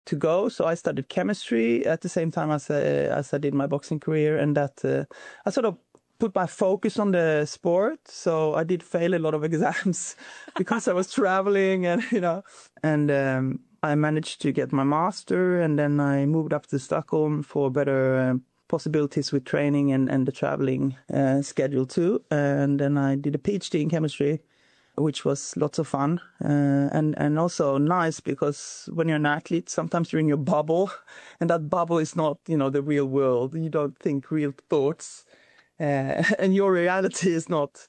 to go. So I studied chemistry at the same time as I did my boxing career, and that I sort of put my focus on the sport. So I did fail a lot of exams because I was traveling, and I managed to get my master, and then I moved up to Stockholm for better possibilities with training and the traveling schedule too. And then I did a PhD in chemistry, which was lots of fun and also nice, because when you're an athlete, sometimes you're in your bubble, and that bubble is not, the real world. You don't think real thoughts, and your reality is not,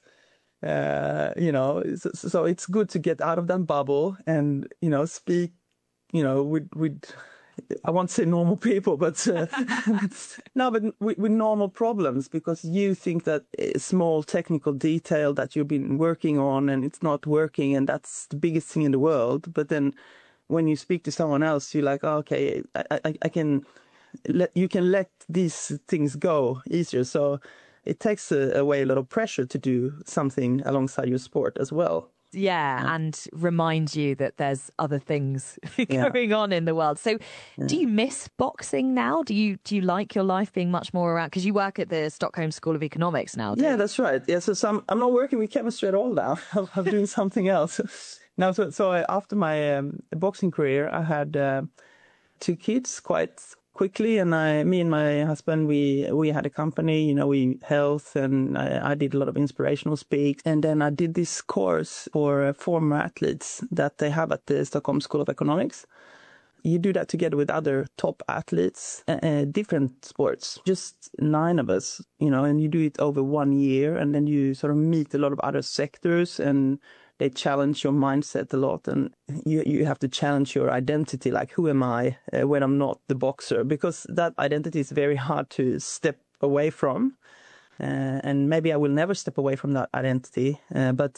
so it's good to get out of that bubble and, speak, with I won't say normal people, but no, but with normal problems, because you think that a small technical detail that you've been working on and it's not working, and that's the biggest thing in the world. But then when you speak to someone else, you're like, oh, okay, I can let these things go easier. So it takes away a lot of pressure to do something alongside your sport as well. Yeah, and remind you that there's other things going on in the world. So do you miss boxing now? Do you like your life being much more around? Because you work at the Stockholm School of Economics now, don't you? That's right. Yeah, so I'm not working with chemistry at all now. I'm doing something else. Now, so after my boxing career, I had 2 kids quite quickly, and me and my husband, we had a company, we health, and I did a lot of inspirational speaks. And then I did this course for former athletes that they have at the Stockholm School of Economics. You do that together with other top athletes, different sports, just 9 of us, and you do it over 1 year, and then you sort of meet a lot of other sectors, and they challenge your mindset a lot, and you have to challenge your identity, like, who am I when I'm not the boxer? Because that identity is very hard to step away from, and maybe I will never step away from that identity. But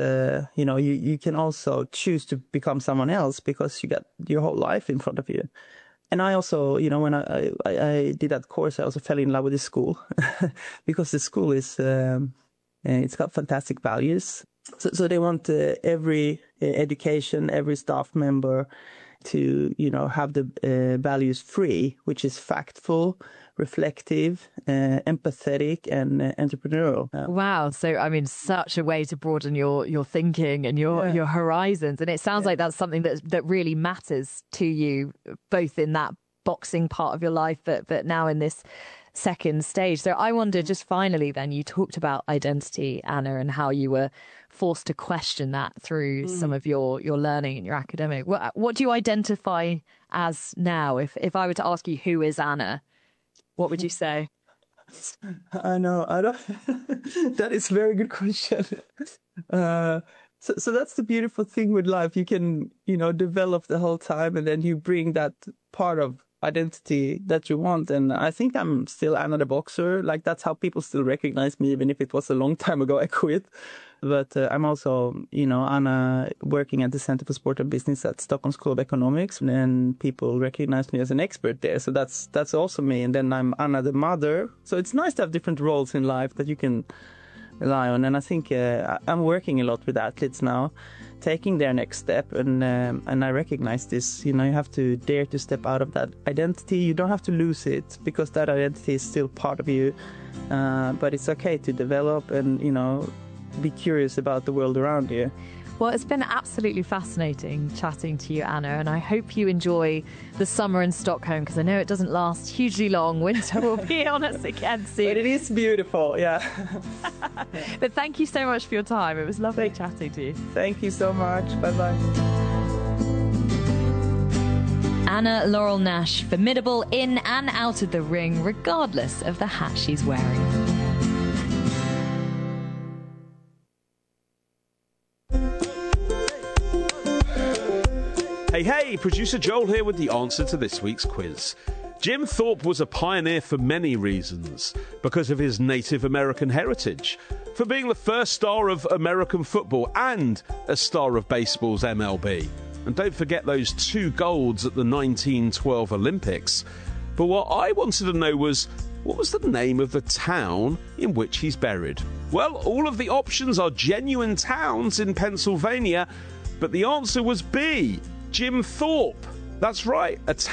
you can also choose to become someone else, because you got your whole life in front of you. And I also, when I did that course, I also fell in love with the school because the school is it's got fantastic values. So they want every education, every staff member to, have the values free, which is factful, reflective, empathetic, and entrepreneurial. Wow. So, I mean, such a way to broaden your thinking and your horizons. And it sounds like that's something that really matters to you, both in that boxing part of your life, but now in this second stage. So I wonder, just finally then, you talked about identity, Anna, and how you were forced to question that through some of your learning and your academic. What do you identify as now? If I were to ask you, who is Anna, what would you say? I know. I don't. That is a very good question. So that's the beautiful thing with life. You can, develop the whole time, and then you bring that part of identity that you want. And I think I'm still Anna the boxer. Like, that's how people still recognize me, even if it was a long time ago I quit. But I'm also, Anna working at the Center for Sport and Business at Stockholm School of Economics, and people recognize me as an expert there. So that's also me. And then I'm Anna the mother. So it's nice to have different roles in life that you can rely on. And I think I'm working a lot with athletes now, taking their next step. And I recognize this, you have to dare to step out of that identity. You don't have to lose it, because that identity is still part of you. But it's okay to develop and, be curious about the world around you. Well, it's been absolutely fascinating chatting to you, Anna, and I hope you enjoy the summer in Stockholm, because I know it doesn't last hugely long. Winter will be on us again soon. But it is beautiful, yeah. But thank you so much for your time. It was lovely chatting to you. Thank you so much. Bye-bye. Anna Laurel Nash, formidable in and out of the ring, regardless of the hat she's wearing. Hey, producer Joel here with the answer to this week's quiz. Jim Thorpe was a pioneer for many reasons. Because of his Native American heritage, for being the first star of American football and a star of baseball's MLB. And don't forget those 2 golds at the 1912 Olympics. But what I wanted to know was, what was the name of the town in which he's buried? Well, all of the options are genuine towns in Pennsylvania, but the answer was B, Jim Thorpe. That's right.